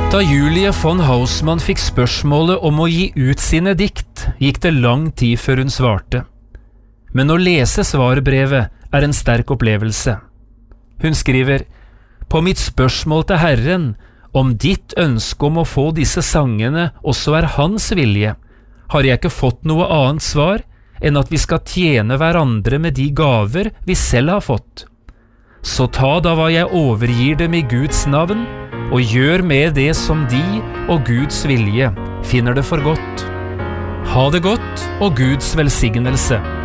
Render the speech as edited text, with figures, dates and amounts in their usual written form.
Da Julie von Hausmann fikk spørsmålet om å gi ut sine dikt, gikk det lang tid før hun svarte. Men å lese svarbrevet er en sterk opplevelse. Hun skriver: «På mitt spørsmål til Herren, om ditt ønske om å få disse sangene også er hans vilje, har jeg ikke fått noe annet svar enn at vi skal tjene hverandre med de gaver vi selv har fått. Så ta da hva jeg overgir dem i Guds navn, og gjør med det som de og Guds vilje finner det for godt. Ha det godt og Guds velsignelse.»